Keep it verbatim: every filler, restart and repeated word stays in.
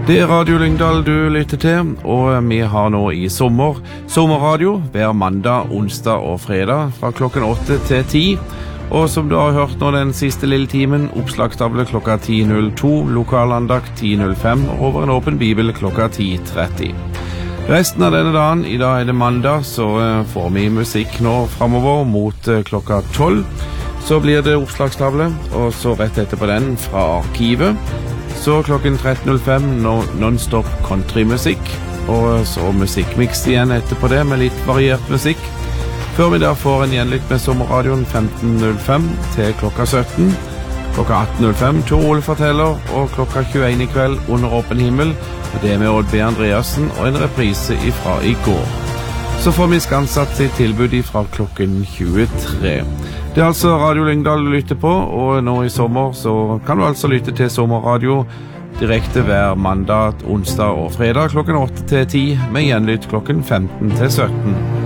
Det er Radio Lyngdal du lytter til, og vi har nå i sommer sommerradio hver mandag, onsdag og fredag fra klokken åtte til ti. Og som du har hørt nå den siste lille timen, oppslagstavle klokka ti null to, lokalandakt ti null fem, og over en åpen bibel klokka ti tretti. Resten av denne dagen, i dag er det mandag, så får vi musikk nå fremover mot klokka tolv. Så blir det oppslagstavle, og så rett etterpå den fra arkivet. Så klokken tretten null fem non-stop countrymusikk, og så musikkmix igjen etterpå det med litt variert musikk. Før vi da får en gjenlytt med sommerradioen femten null fem til klokka sytten. Klokka atten null fem Tor Ole forteller, og klokka tjueen i kveld Under åpen himmel, og det med Odd B. Andreassen og en reprise ifra i går. Så får vi skansatt sitt tilbud ifra klokken tjuetre. Det er altså Radio Lyngdal du lytter på, og nå i sommer så kan du altså lytte til sommerradio direkte hver mandag, onsdag og fredag klokken åtte til ti, med gjenlytt klokken femten til sytten.